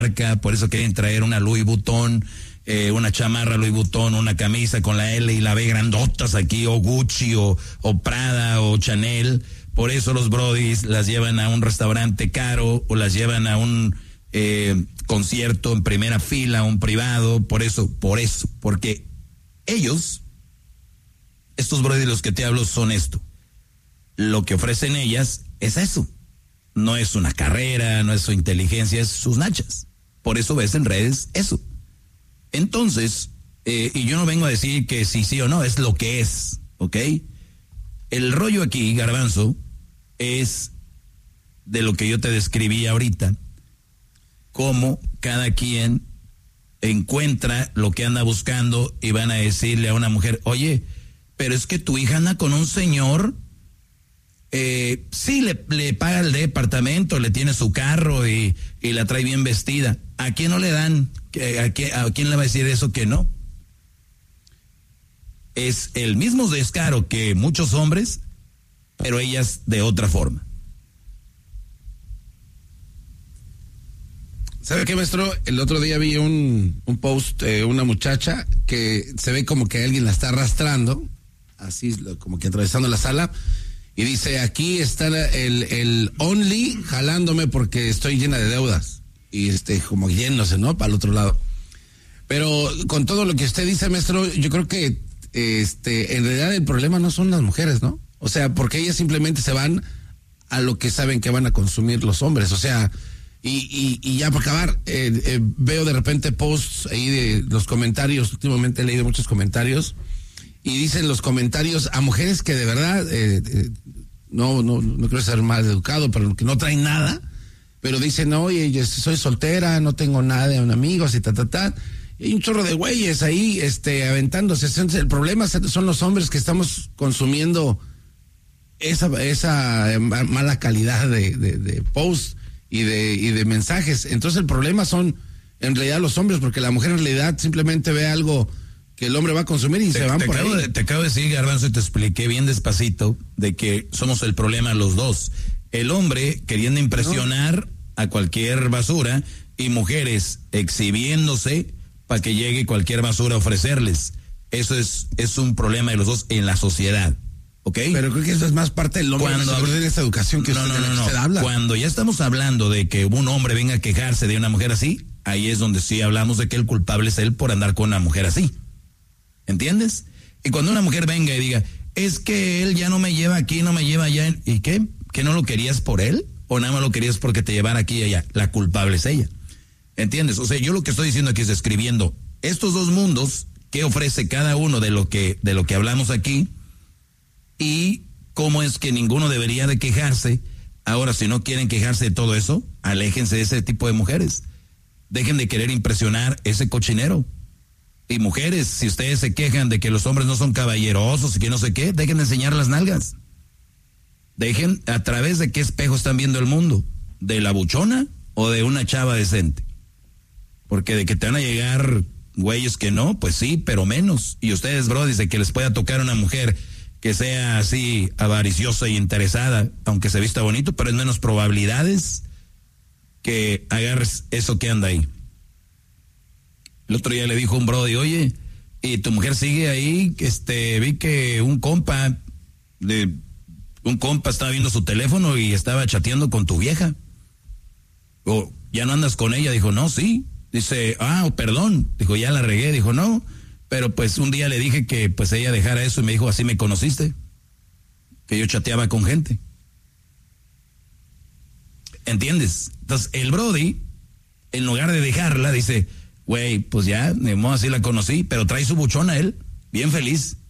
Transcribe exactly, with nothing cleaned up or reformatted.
marca, por eso quieren traer una Louis Vuitton, eh, una chamarra Louis Vuitton, una camisa con la L y la B grandotas aquí, o Gucci, o, o Prada, o Chanel. Por eso los brodis las llevan a un restaurante caro, o las llevan a un eh, concierto en primera fila, un privado, por eso, por eso, porque ellos, estos brodis de los que te hablo son esto. Lo que ofrecen ellas es eso. No es una carrera, no es su inteligencia, es sus nachas. Por eso ves en redes eso. Entonces, eh, y yo no vengo a decir que sí, sí o no, es lo que es, ¿ok? El rollo aquí, Garbanzo, es de lo que yo te describí ahorita, cómo cada quien encuentra lo que anda buscando y van a decirle a una mujer, oye, pero es que tu hija anda con un señor, eh, sí le, le paga el departamento, le tiene su carro y, y la trae bien vestida. ¿A quién no le dan? ¿A quién, a quién le va a decir eso que no? Es el mismo descaro que muchos hombres, pero ellas de otra forma. ¿Sabe qué, maestro? El otro día vi un, un post, eh, una muchacha que se ve como que alguien la está arrastrando, así como que atravesando la sala, y dice, aquí está el, el only jalándome porque estoy llena de deudas. Y este, como yéndose, ¿no? Para el otro lado. Pero con todo lo que usted dice, maestro, yo creo que este, en realidad el problema no son las mujeres, ¿no? O sea, porque ellas simplemente se van a lo que saben que van a consumir los hombres. O sea, y, y, y ya para acabar, eh, eh, veo de repente posts ahí de los comentarios, últimamente he leído muchos comentarios, y dicen los comentarios a mujeres que de verdad, eh, eh, no, no, no quiero ser mal educado, pero que no traen nada, pero dicen, oye, yo soy soltera, no tengo nada de un amigo, así, ta, ta, ta. Y hay un chorro de güeyes ahí, este, aventándose. El problema son los hombres que estamos consumiendo esa, esa mala calidad de, de, de posts y de, y de mensajes. Entonces el problema son, en realidad, los hombres, porque la mujer en realidad simplemente ve algo que el hombre va a consumir y te, se van te por acabo ahí. De, te acabo de decir, Garbanzo, y te expliqué bien despacito de que somos el problema los dos. El hombre queriendo impresionar no. a cualquier basura y mujeres exhibiéndose para que llegue cualquier basura a ofrecerles. Eso es, es un problema de los dos en la sociedad, ¿ok? Pero creo que eso es más parte del hombre Cuando de esta educación que no, usted, no, no, no. usted habla. Cuando ya estamos hablando de que un hombre venga a quejarse de una mujer así, ahí es donde sí hablamos de que el culpable es él por andar con una mujer así. ¿Entiendes? Y cuando una mujer venga y diga, es que él ya no me lleva aquí, no me lleva allá, ¿y qué? ¿Que no lo querías por él? ¿O nada más lo querías porque te llevara aquí y allá? La culpable es ella. ¿Entiendes? O sea, yo lo que estoy diciendo aquí es describiendo estos dos mundos, qué ofrece cada uno de lo que, de lo que hablamos aquí, y cómo es que ninguno debería de quejarse. Ahora, si no quieren quejarse de todo eso, aléjense de ese tipo de mujeres. Dejen de querer impresionar ese cochinero. Y mujeres, si ustedes se quejan de que los hombres no son caballerosos y que no sé qué, dejen de enseñar las nalgas. Dejen a través de qué espejo están viendo el mundo, de la buchona o de una chava decente. Porque de que te van a llegar güeyes que no, pues sí, pero menos. Y ustedes, bro, dice que les pueda tocar una mujer que sea así avariciosa y interesada, aunque se vista bonito, pero es menos probabilidades que agarres eso que anda ahí. El otro día le dijo un brody, oye, y tu mujer sigue ahí, este, vi que un compa de un compa estaba viendo su teléfono y estaba chateando con tu vieja. O, ¿ya no andas con ella? Dijo, no, sí. Dice, ah, oh, perdón. Dijo, ya la regué. Dijo, no, pero pues un día le dije que pues ella dejara eso y me dijo, así me conociste. Que yo chateaba con gente. ¿Entiendes? Entonces, el brody, en lugar de dejarla, dice, güey, pues ya, de modo así la conocí, pero trae su buchona él, bien feliz.